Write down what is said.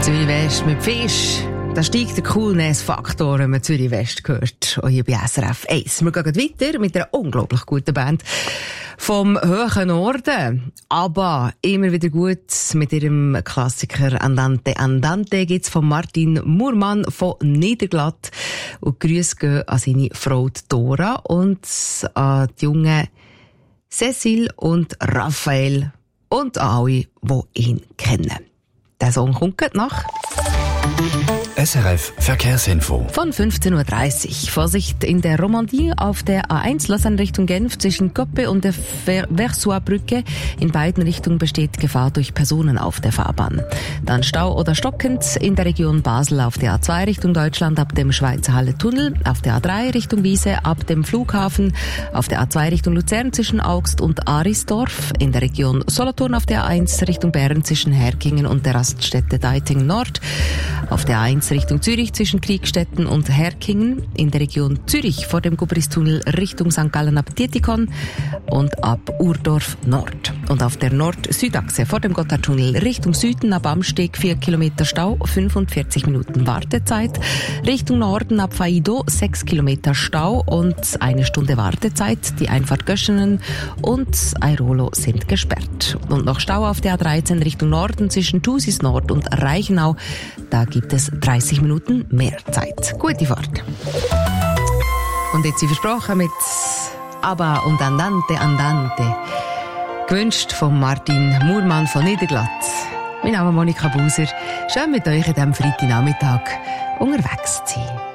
Zürich West mit Fisch. Da steigt der Coolness-Faktor, wenn man Zürich West hört. Und hier bei SRF 1. Wir gehen weiter mit einer unglaublich guten Band vom hohen Norden. Aber immer wieder gut mit ihrem Klassiker Andante Andante gibt's von Martin Murmann von Niederglatt. Und Grüße gehen an seine Frau Dora und an die Jungen Cecil und Raphael und an alle, die ihn kennen. Der Song kommt gleich nach. SRF Verkehrsinfo. Von 15.30 Uhr. Vorsicht in der Romandie auf der A1 Lausanne Richtung Genf zwischen Coppe und der Versoix-Brücke. In beiden Richtungen besteht Gefahr durch Personen auf der Fahrbahn. Dann Stau oder stockend in der Region Basel auf der A2 Richtung Deutschland ab dem Schweizer Halle-Tunnel, auf der A3 Richtung Wiese ab dem Flughafen, auf der A2 Richtung Luzern zwischen Augst und Arisdorf, in der Region Solothurn auf der A1 Richtung Bern zwischen Herkingen und der Raststätte Deiting Nord, auf der A1 Richtung Zürich zwischen Kriegstetten und Herkingen, in der Region Zürich vor dem Gubristunnel Richtung St. Gallen ab Dietikon und ab Urdorf Nord. Und auf der Nord-Südachse vor dem Gotthardtunnel Richtung Süden ab Amsteg 4 Kilometer Stau, 45 Minuten Wartezeit. Richtung Norden ab Faido 6 Kilometer Stau und 1 Stunde Wartezeit. Die Einfahrt Göschenen und Airolo sind gesperrt. Und noch Stau auf der A13 Richtung Norden zwischen Thusis Nord und Reichenau. Da gibt es 30 Minuten mehr Zeit. Gute Fahrt. Und jetzt wie versprochen mit ABBA und Andante Andante. Gewünscht von Martin Murmann von Niederglatt. Mein Name ist Monika Buser. Schön mit euch an diesem Freitagnachmittag unterwegs zu sein.